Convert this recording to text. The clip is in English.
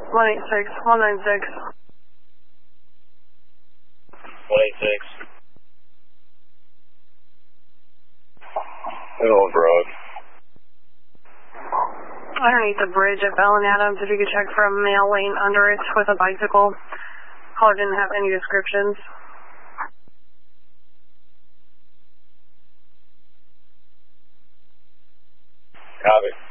186, 196. 186. Hello, Broad. Underneath the bridge at Bell and Adams, if you could check for a male lane under it with a bicycle. Caller didn't have any descriptions. Copy.